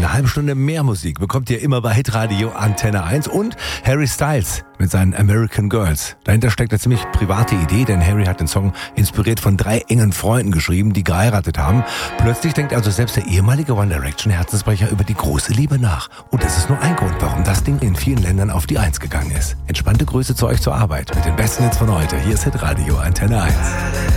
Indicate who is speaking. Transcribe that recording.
Speaker 1: Eine halbe Stunde mehr Musik bekommt ihr immer bei Hitradio Antenne 1 und Harry Styles mit seinen American Girls. Dahinter steckt eine ziemlich private Idee, denn Harry hat den Song inspiriert von 3 engen Freunden geschrieben, die geheiratet haben. Plötzlich denkt also selbst der ehemalige One Direction Herzensbrecher über die große Liebe nach. Und das ist nur ein Grund, warum das Ding in vielen Ländern auf die 1 gegangen ist. Entspannte Grüße zu euch zur Arbeit mit den besten Hits von heute. Hier ist Hitradio Antenne 1.